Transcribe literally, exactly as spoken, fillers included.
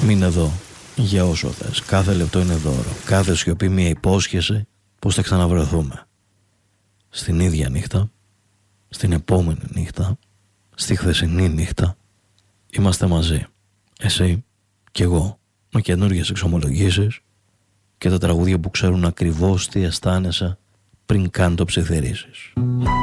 Μείνε εδώ για όσο θες. Κάθε λεπτό είναι δώρο. Κάθε σιωπή μια υπόσχεση πως θα ξαναβρεθούμε. Στην ίδια νύχτα, στην επόμενη νύχτα, στη χθεσινή νύχτα, είμαστε μαζί. Εσύ και εγώ, με καινούργιες εξομολογήσεις και τα τραγούδια που ξέρουν ακριβώς τι αισθάνεσαι πριν καν το ψιθυρίσεις.